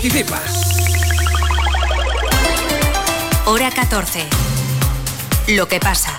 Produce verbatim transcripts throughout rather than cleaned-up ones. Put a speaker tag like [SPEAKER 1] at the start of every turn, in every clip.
[SPEAKER 1] Participa.
[SPEAKER 2] Hora catorce. Lo que pasa.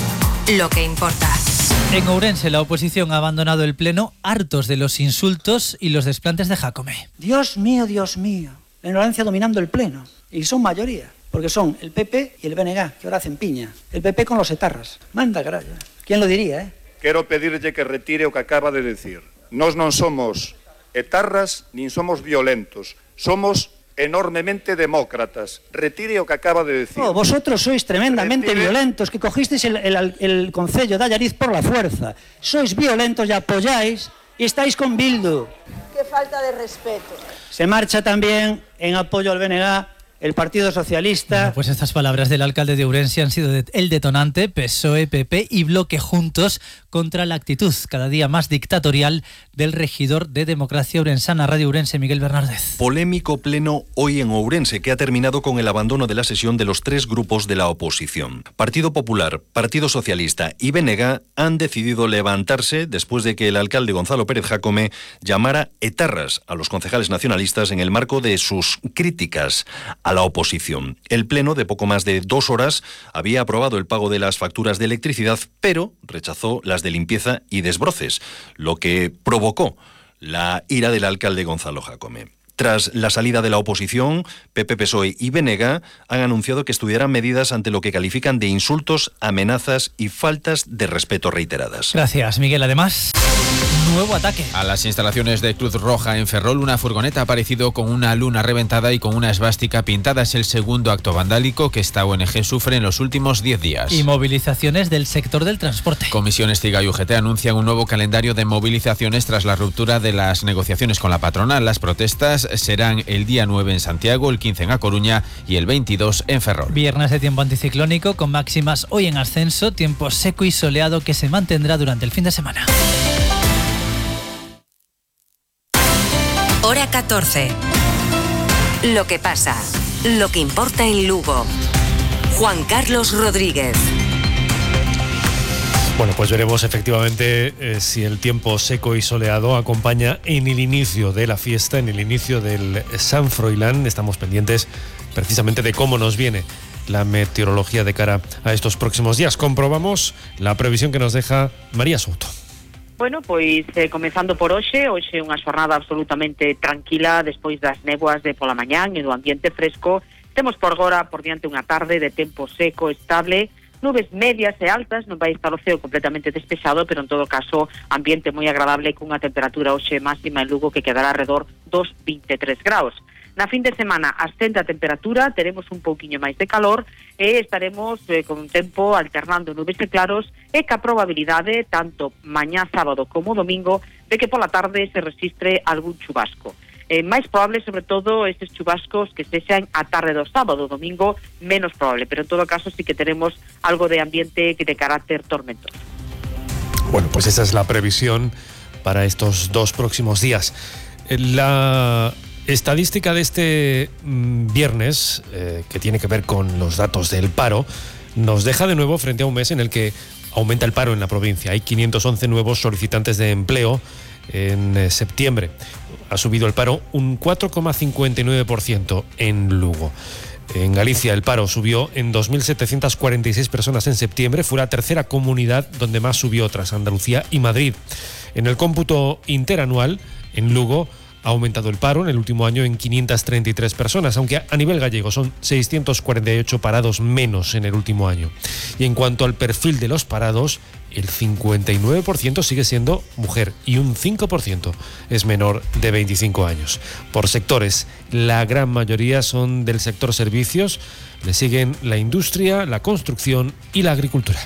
[SPEAKER 2] Lo que importa.
[SPEAKER 3] En Ourense, la oposición ha abandonado el pleno hartos de los insultos y los desplantes de Jácome.
[SPEAKER 4] Dios mío, Dios mío. La ignorancia dominando el pleno. Y son mayoría. Porque son el P P y el B N G, que ahora hacen piña. El P P con los etarras. Manda carallo. ¿Quién lo diría, eh?
[SPEAKER 5] Quero pedirlle que retire o que acaba de decir. Nós non somos etarras nin somos violentos. Somos enormemente demócratas. Retire o que acaba de decir.
[SPEAKER 4] Oh, vosotros sois tremendamente
[SPEAKER 5] Retire.
[SPEAKER 4] violentos, que cogisteis el, el, el concello de Allariz por la fuerza. Sois violentos y apoyáis y estáis con Bildu.
[SPEAKER 6] Qué falta de respeto.
[SPEAKER 4] Se marcha también en apoyo al B N G el Partido Socialista.
[SPEAKER 3] Bueno, pues estas palabras del alcalde de Ourense han sido de, el detonante. P S O E, P P y Bloque juntos contra la actitud cada día más dictatorial del regidor de Democracia Ourensana, Radio Ourense, Miguel Bernárdez.
[SPEAKER 7] Polémico pleno hoy en Ourense, que ha terminado con el abandono de la sesión de los tres grupos de la oposición. Partido Popular, Partido Socialista y B N G han decidido levantarse después de que el alcalde Gonzalo Pérez Jácome llamara etarras a los concejales nacionalistas en el marco de sus críticas a la oposición. El pleno, de poco más de dos horas, había aprobado el pago de las facturas de electricidad, pero rechazó las de limpieza y desbroces, lo que provocó la ira del alcalde Gonzalo Jácome. Tras la salida de la oposición, P P, P S O E y B N G han anunciado que estudiarán medidas ante lo que califican de insultos, amenazas y faltas de respeto reiteradas.
[SPEAKER 3] Gracias, Miguel. Además, nuevo ataque.
[SPEAKER 8] A las instalaciones de Cruz Roja en Ferrol, una furgoneta ha aparecido con una luna reventada y con una esvástica pintada. Es el segundo acto vandálico que esta O N G sufre en los últimos diez días.
[SPEAKER 3] Y movilizaciones del sector del transporte.
[SPEAKER 8] Comisiones CIGA y U G T anuncian un nuevo calendario de movilizaciones tras la ruptura de las negociaciones con la patronal. Las protestas serán el día nueve en Santiago, el quince en A Coruña y el veintidós en Ferrol.
[SPEAKER 3] Viernes de tiempo anticiclónico con máximas hoy en ascenso, tiempo seco y soleado que se mantendrá durante el fin de semana.
[SPEAKER 2] Hora catorce. Lo que pasa. Lo que importa en Lugo. Juan Carlos Rodríguez.
[SPEAKER 9] Bueno, pues veremos efectivamente eh, si el tiempo seco y soleado acompaña en el inicio de la fiesta, en el inicio del San Froilán. Estamos pendientes precisamente de cómo nos viene la meteorología de cara a estos próximos días. Comprobamos la previsión que nos deja María Souto.
[SPEAKER 10] Bueno, pois eh, comezando por hoxe, hoxe unha xornada absolutamente tranquila despois das néboas de pola mañán e do ambiente fresco. Temos por agora por diante unha tarde de tempo seco, estable, nubes medias e altas, non vai estar o ceo completamente despexado, pero en todo caso ambiente moi agradable cunha temperatura hoxe máxima en Lugo que quedará alrededor dos veintitrés graus. Na fin de semana ascende a temperatura, teremos un pouquiño máis de calor e estaremos eh, con un tempo alternando nubes e claros e ca probabilidade, tanto mañá sábado como domingo, de que pola tarde se resistre algún chubasco. Eh, máis probable, sobre todo, estes chubascos que sexan a tarde do sábado, domingo, menos probable, pero en todo caso sí que tenemos algo de ambiente de carácter tormentoso.
[SPEAKER 9] Bueno, pues esa es la previsión para estos dos próximos días. La estadística de este mmm, viernes, eh, que tiene que ver con los datos del paro, nos deja de nuevo frente a un mes en el que aumenta el paro en la provincia. Hay quinientos once nuevos solicitantes de empleo en eh, septiembre. Ha subido el paro un cuatro coma cincuenta y nueve por ciento en Lugo. En Galicia el paro subió en dos mil setecientas cuarenta y seis personas en septiembre. Fue la tercera comunidad donde más subió tras Andalucía y Madrid. En el cómputo interanual, en Lugo, ha aumentado el paro en el último año en quinientas treinta y tres personas, aunque a nivel gallego son seiscientos cuarenta y ocho parados menos en el último año. Y en cuanto al perfil de los parados, el cincuenta y nueve por ciento sigue siendo mujer y un cinco por ciento es menor de veinticinco años. Por sectores, la gran mayoría son del sector servicios, le siguen la industria, la construcción y la agricultura.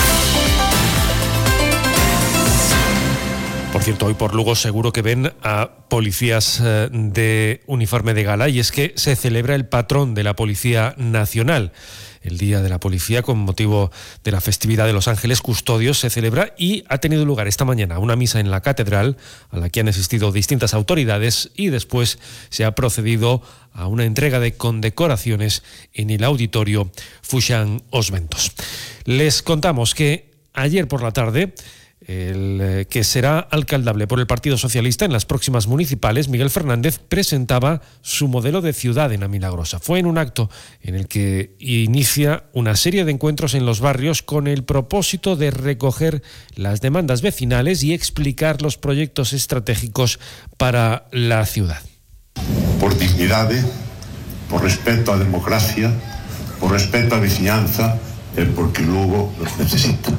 [SPEAKER 9] Por cierto, hoy por Lugo seguro que ven a policías eh, de uniforme de gala, y es que se celebra el patrón de la Policía Nacional. El Día de la Policía, con motivo de la festividad de los Ángeles Custodios, se celebra y ha tenido lugar esta mañana una misa en la catedral a la que han asistido distintas autoridades, y después se ha procedido a una entrega de condecoraciones en el auditorio Fuxan Os Ventos. Les contamos que ayer por la tarde el que será alcaldable por el Partido Socialista en las próximas municipales, Miguel Fernández presentaba su modelo de ciudad en A Milagrosa. Fue en un acto en el que inicia una serie de encuentros en los barrios con el propósito de recoger las demandas vecinales y explicar los proyectos estratégicos para la ciudad.
[SPEAKER 1] Por dignidade, por respeto á democracia, por respeto á veciñanza e porque Lugo nos necesita.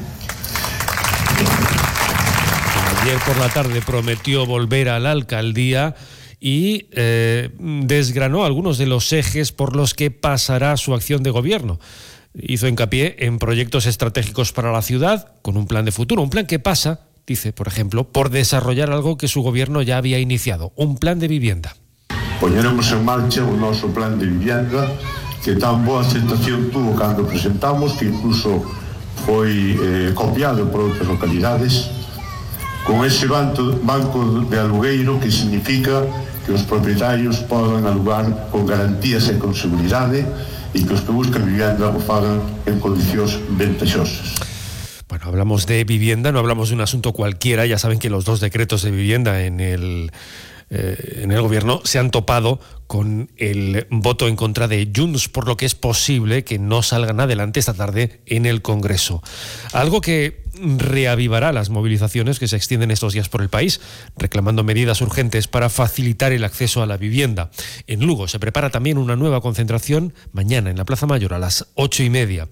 [SPEAKER 9] Ayer por la tarde prometió volver a la alcaldía y eh, desgranó algunos de los ejes por los que pasará su acción de gobierno. Hizo hincapié en proyectos estratégicos para la ciudad, con un plan de futuro, un plan que pasa, dice, por ejemplo, por desarrollar algo que su gobierno ya había iniciado, un plan de vivienda.
[SPEAKER 1] Poñeremos en marcha o noso plan de vivienda que tan boa aceptación tuvo cando presentamos, que incluso foi eh, copiado por outras localidades, con ese banco, banco de alugueiro que significa que os propietarios podan alugar con garantías e con seguridade e que os que buscan vivienda o fagan en condicións ventaxosas.
[SPEAKER 9] Bueno, hablamos de vivienda, no hablamos de un asunto cualquiera. Ya saben que los dos decretos de vivienda en el Eh, en el gobierno se han topado con el voto en contra de Junts, por lo que es posible que no salgan adelante esta tarde en el Congreso. Algo que reavivará las movilizaciones que se extienden estos días por el país, reclamando medidas urgentes para facilitar el acceso a la vivienda. En Lugo se prepara también una nueva concentración mañana en la Plaza Mayor a las ocho y media.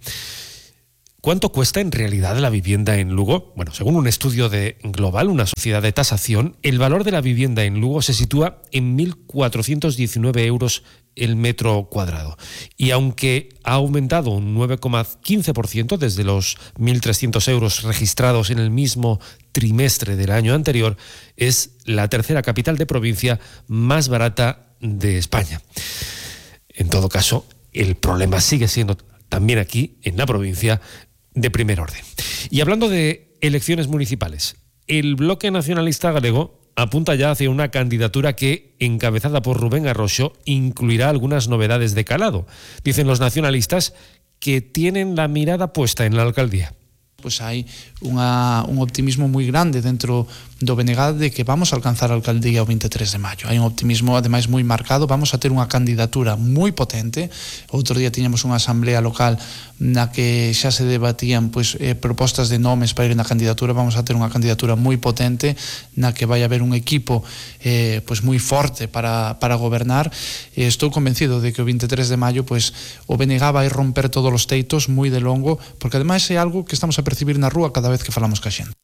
[SPEAKER 9] ¿Cuánto cuesta en realidad la vivienda en Lugo? Bueno, según un estudio de Global, una sociedad de tasación, el valor de la vivienda en Lugo se sitúa en mil cuatrocientos diecinueve euros el metro cuadrado. Y aunque ha aumentado un nueve coma quince por ciento desde los mil trescientos euros registrados en el mismo trimestre del año anterior, es la tercera capital de provincia más barata de España. En todo caso, el problema sigue siendo también aquí, en la provincia, de primer orden. Y hablando de elecciones municipales, el Bloque Nacionalista Galego apunta ya hacia una candidatura que, encabezada por Rubén Arroxo, incluirá algunas novedades de calado. Dicen los nacionalistas que tienen la mirada puesta en la alcaldía.
[SPEAKER 11] Pues hai unha, un optimismo moi grande dentro do B N G de que vamos a alcanzar a alcaldía o veintitrés de maio. Hai un optimismo ademais moi marcado, vamos a ter unha candidatura moi potente. Outro día tiñamos unha asamblea local na que xa se debatían pois, eh, propostas de nomes para ir na candidatura. Vamos a ter unha candidatura moi potente na que vai haber un equipo eh, pois moi forte para, para gobernar. Eh, estou convencido de que o veintitrés de maio pois, o B N G vai romper todos os teitos moi de longo, porque ademais é algo que estamos a percibir na rúa cada vez que falamos ca xente.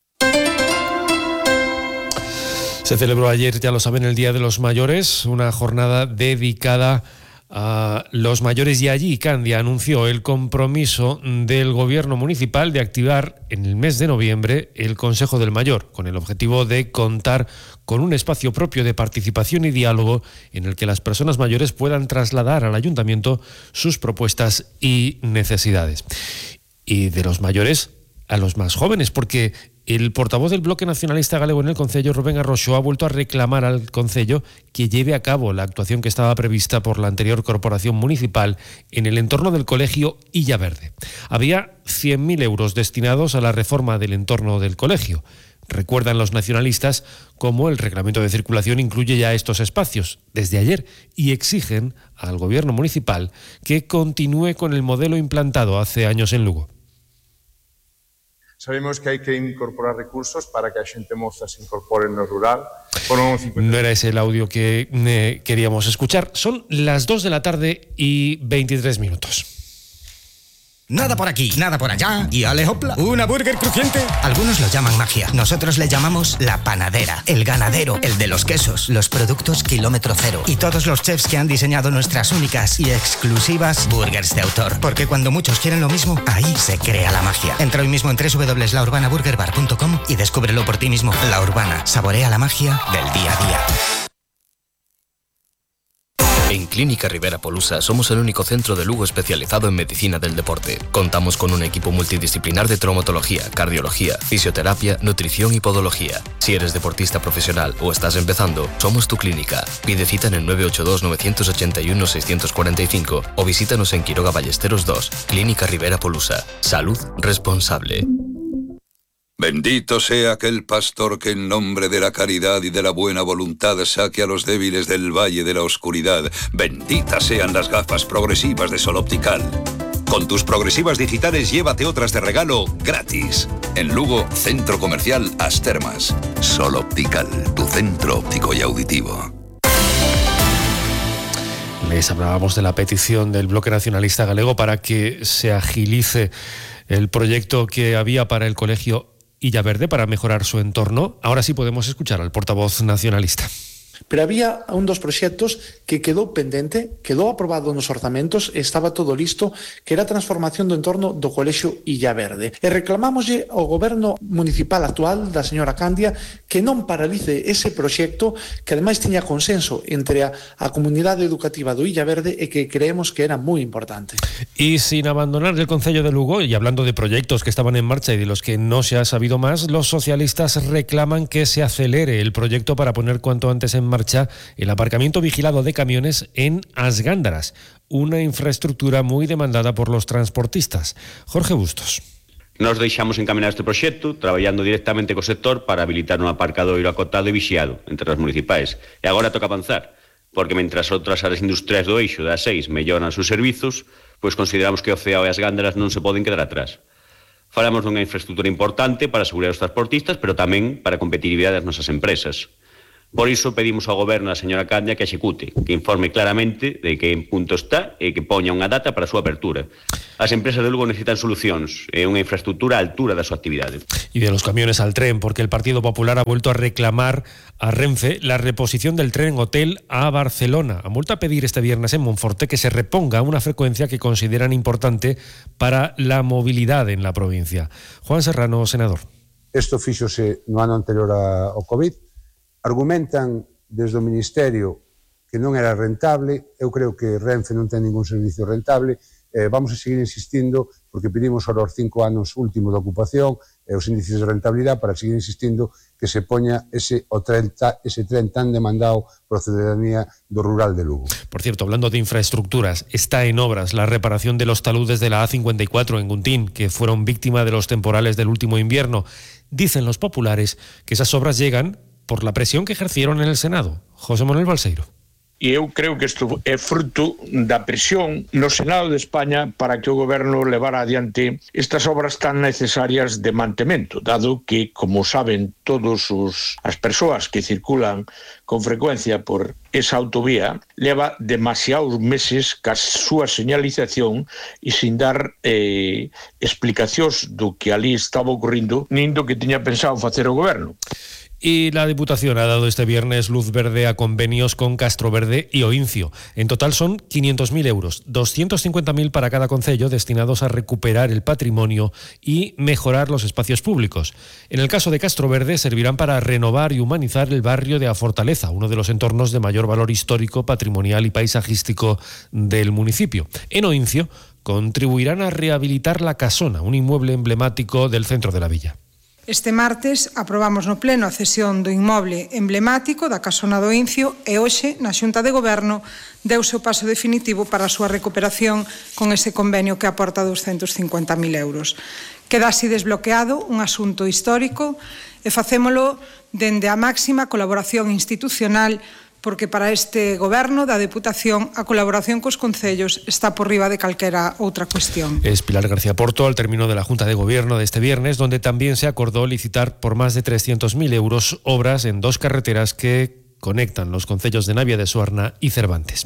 [SPEAKER 9] Se celebró ayer, ya lo saben, el Día de los Mayores, una jornada dedicada a los mayores, y allí Candia anunció el compromiso del gobierno municipal de activar en el mes de noviembre el Consejo del Mayor, con el objetivo de contar con un espacio propio de participación y diálogo en el que las personas mayores puedan trasladar al ayuntamiento sus propuestas y necesidades. Y de los mayores a los más jóvenes, porque el portavoz del Bloque Nacionalista Galego en el Concello, Rubén Arroxo, ha vuelto a reclamar al Concello que lleve a cabo la actuación que estaba prevista por la anterior corporación municipal en el entorno del colegio Illa Verde. Había cien mil euros destinados a la reforma del entorno del colegio. Recuerdan los nacionalistas cómo el reglamento de circulación incluye ya estos espacios desde ayer y exigen al gobierno municipal que continúe con el modelo implantado hace años en Lugo.
[SPEAKER 12] Sabemos que hai que incorporar recursos para que a xente moza se incorpore no rural.
[SPEAKER 9] No era ese el audio que eh, queríamos escuchar. Son las dos de la tarde y veintitrés minutos.
[SPEAKER 13] Nada por aquí, nada por allá, y ale hopla, una burger crujiente. Algunos lo llaman magia, nosotros le llamamos la panadera, el ganadero, el de los quesos, los productos kilómetro cero y todos los chefs que han diseñado nuestras únicas y exclusivas burgers de autor. Porque cuando muchos quieren lo mismo, ahí se crea la magia. Entra hoy mismo en doble u doble u doble u punto la urbana burger bar punto com y descúbrelo por ti mismo. La Urbana, saborea la magia del día a día.
[SPEAKER 14] En Clínica Rivera Polusa somos el único centro de Lugo especializado en medicina del deporte. Contamos con un equipo multidisciplinar de traumatología, cardiología, fisioterapia, nutrición y podología. Si eres deportista profesional o estás empezando, somos tu clínica. Pide cita en el nueve ocho dos, nueve ocho uno, seis cuatro cinco o visítanos en Quiroga Ballesteros dos. Clínica Rivera Polusa. Salud responsable.
[SPEAKER 15] Bendito sea aquel pastor que en nombre de la caridad y de la buena voluntad saque a los débiles del valle de la oscuridad. Benditas sean las gafas progresivas de Sol Optical. Con tus progresivas digitales llévate otras de regalo gratis. En Lugo, Centro Comercial As Termas. Sol Optical, tu centro óptico y auditivo.
[SPEAKER 9] Les hablábamos de la petición del Bloque Nacionalista Galego para que se agilice el proyecto que había para el Colegio Illa Verde para mejorar su entorno. Ahora sí podemos escuchar al portavoz nacionalista.
[SPEAKER 11] Pero había un dos proxectos que quedou pendente, quedou aprobado nos orzamentos e estaba todo listo, que era a transformación do entorno do Colexio Illa Verde. E reclamámoslle ao goberno municipal actual da señora Candia que non paralice ese proxecto que ademais tiña consenso entre a, a comunidade educativa do Illa Verde e que creemos que era moi importante.
[SPEAKER 9] Y sin abandonar el Concello de Lugo, y hablando de proyectos que estaban en marcha y de los que no se ha sabido más, los socialistas reclaman que se acelere el proyecto para poner cuanto antes en marcha el aparcamiento vigilado de camiones en As Gándaras, una infraestructura muy demandada por los transportistas. Jorge Bustos.
[SPEAKER 16] Nos deixamos encaminar este proxecto traballando directamente co sector para habilitar un aparcadoiro acotado e vixiado entre as municipais. E agora toca avanzar, porque mentras outras áreas industriais do eixo das seis melloran os servizos, pois consideramos que o C E A e as Gándaras non se poden quedar atrás. Falamos dunha infraestructura importante para asegurar os transportistas, pero tamén para a competitividade das nosas empresas. Por iso pedimos ao goberno da señora Candia que execute, que informe claramente de que en punto está e que poña unha data para a súa apertura. As empresas de Lugo necesitan solucións e unha infraestructura á altura da súa actividade.
[SPEAKER 9] Y de los camiones al tren, porque el Partido Popular ha vuelto a reclamar a Renfe la reposición del tren Hotel a Barcelona. Han vuelto a pedir este viernes en Monforte que se reponga una frecuencia que consideran importante para la movilidad en la provincia. Juan Serrano, senador.
[SPEAKER 17] Isto fíxose no ano anterior ao COVID. Argumentan desde o Ministerio que non era rentable. Eu creo que Renfe non ten ningún servicio rentable. Eh, vamos a seguir insistindo porque pedimos ahora os cinco anos últimos de ocupación e os índices de rentabilidade para seguir insistindo que se poña ese, o tren, ese tren tan demandado por a ciudadanía do rural de Lugo.
[SPEAKER 9] Por cierto, hablando de infraestructuras, está en obras la reparación de los taludes de la A cincuenta y cuatro en Guntín, que fueron víctima de los temporales del último invierno. Dicen los populares que esas obras llegan por la presión que ejercieron en el Senado. José Manuel Balseiro.
[SPEAKER 18] E eu creo que isto é fruto da presión no Senado de España para que o goberno levara adiante estas obras tan necesarias de mantemento, dado que, como saben todos os, as persoas que circulan con frecuencia por esa autovía, leva demasiados meses ca súa señalización e sin dar eh, explicacións do que ali estaba ocurrindo, nin do que tiña pensado facer o goberno.
[SPEAKER 9] Y la Diputación ha dado este viernes luz verde a convenios con Castroverde y Oincio. En total son quinientos mil euros, doscientos cincuenta mil para cada concello, destinados a recuperar el patrimonio y mejorar los espacios públicos. En el caso de Castroverde servirán para renovar y humanizar el barrio de A Fortaleza, uno de los entornos de mayor valor histórico, patrimonial y paisajístico del municipio. En Oincio contribuirán a rehabilitar la Casona, un inmueble emblemático del centro de la villa.
[SPEAKER 19] Este martes aprobamos no pleno a cesión do inmoble emblemático da Casona do Incio e hoxe na Xunta de Goberno deuse o paso definitivo para a súa recuperación con ese convenio que aporta doscientos cincuenta mil euros. Queda así desbloqueado un asunto histórico e facémolo dende a máxima colaboración institucional, porque para este goberno da Deputación a colaboración cos concellos está por riba de calquera outra cuestión.
[SPEAKER 9] Es Pilar García Porto al término de la Junta de Gobierno de este viernes, donde también se acordó licitar por más de trescientos mil euros obras en dos carreteras que conectan los concellos de Navia de Suarna y Cervantes.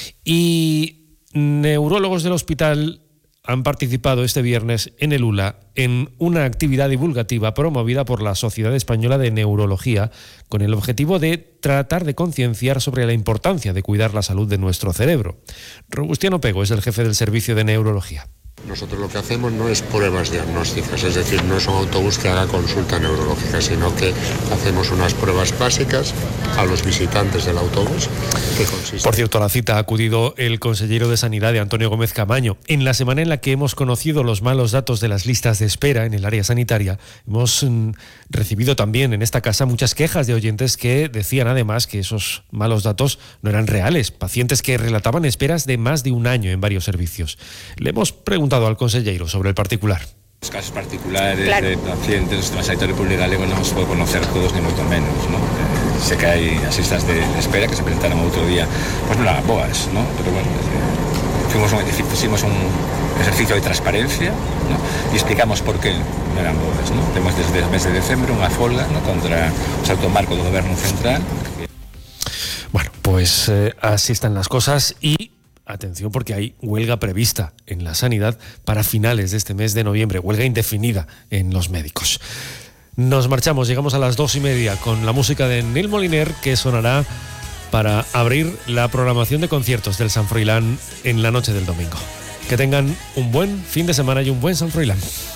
[SPEAKER 9] Y neurólogos del hospital han participado este viernes en el U L A en una actividad divulgativa promovida por la Sociedad Española de Neurología con el objetivo de tratar de concienciar sobre la importancia de cuidar la salud de nuestro cerebro. Robustiano Pego es el jefe del servicio de neurología.
[SPEAKER 20] Nosotros lo que hacemos no es pruebas diagnósticas, es decir, no es un autobús que haga consulta neurológica, sino que hacemos unas pruebas básicas a los visitantes del autobús. Que consiste...
[SPEAKER 9] Por cierto, a la cita ha acudido el consejero de Sanidad, de Antonio Gómez Camaño. En la semana en la que hemos conocido los malos datos de las listas de espera en el área sanitaria, hemos mm, recibido también en esta casa muchas quejas de oyentes que decían además que esos malos datos no eran reales, pacientes que relataban esperas de más de un año en varios servicios. Le hemos preguntado al consejero sobre el particular.
[SPEAKER 21] Los casos particulares
[SPEAKER 10] Claro.
[SPEAKER 21] de pacientes, los transitorios público galego non os pode conocer todos, ni moito menos, ¿no? Eh, sé que hai as listas de espera que se presentaron outro día, pues non eran boas, ¿no? Pero bueno, eh, fuimos un, hicimos un ejercicio de transparencia, ¿no? Y explicamos por qué non eran boas, ¿no? Temos desde o mes de decembro unha folga, ¿no? Contra o salto marco do goberno central.
[SPEAKER 9] Bueno, pues eh, así están las cosas y atención porque hay huelga prevista en la sanidad para finales de este mes de noviembre, huelga indefinida en los médicos. Nos marchamos, llegamos a las dos y media con la música de Neil Moliner que sonará para abrir la programación de conciertos del San Froilán en la noche del domingo. Que tengan un buen fin de semana y un buen San Froilán.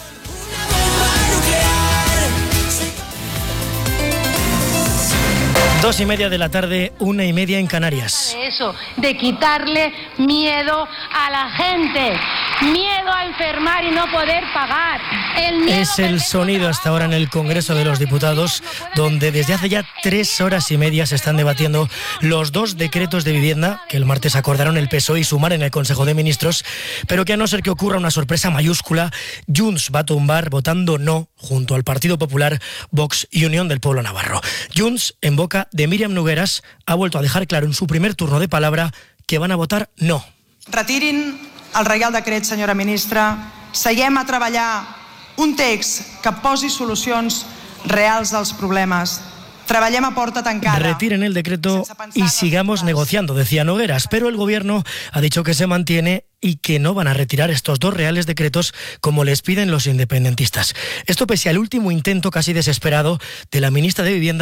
[SPEAKER 22] Dos y media de la tarde, una y media en Canarias.
[SPEAKER 23] Eso, de quitarle miedo a la gente, miedo a enfermar y no poder pagar. El miedo
[SPEAKER 22] Es el sonido hasta ahora en el Congreso de los Diputados, donde desde hace ya tres horas y media se están debatiendo los dos decretos de vivienda que el martes acordaron el P S O E y Sumar en el Consejo de Ministros, pero que a no ser que ocurra una sorpresa mayúscula, Junts va a tumbar votando no junto al Partido Popular, Vox y Unión del Pueblo Navarro. Junts, en boca de Míriam Nogueras, ha vuelto a dejar claro en su primer turno de palabra que van a votar no.
[SPEAKER 24] Retirin el Reial Decret, senyora ministra. Seguem a treballar un text que posi solucions reals als problemes. Treballem a porta tancada.
[SPEAKER 22] Retiren el decreto y sigamos negociando, decía Nogueras, pero el gobierno ha dicho que se mantiene y que no van a retirar estos dos reales decretos como les piden los independentistas. Esto pese al último intento casi desesperado de la ministra de Vivienda